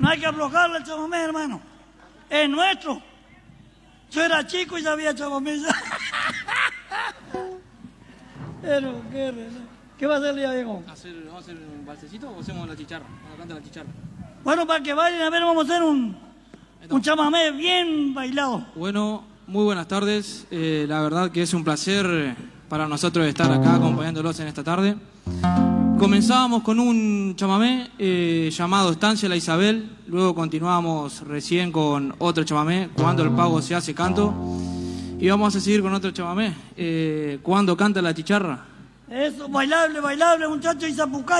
No hay que aflojarle el chamamé, hermano. Es nuestro. Yo era chico y ya había chamamé. Pero, ¿qué va a hacer el día, viejo? ¿Vamos a hacer un balsecito o hacemos la chicharra? Cuando canta la chicharra. Bueno, para que vayan a ver, vamos a hacer un chamamé bien bailado. Bueno, muy buenas tardes. La verdad que es un placer para nosotros estar acá acompañándolos en esta tarde. Comenzábamos con un chamamé llamado Estancia La Isabel. Luego continuamos recién con otro chamamé, Cuando el Pago se hace canto. Y vamos a seguir con otro chamamé, Cuando canta la chicharra. Eso, bailable, muchachos, y zapucay.